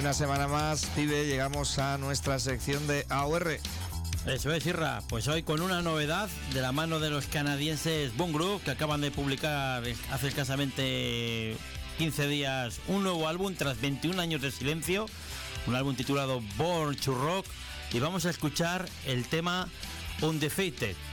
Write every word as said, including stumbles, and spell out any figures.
una semana más, pibe, llegamos a nuestra sección de A O R. Eso es, Irra. Pues hoy con una novedad de la mano de los canadienses Boom Group, que acaban de publicar hace escasamente quince días un nuevo álbum tras veintiún años de silencio, un álbum titulado Born to Rock, y vamos a escuchar el tema Undefeated.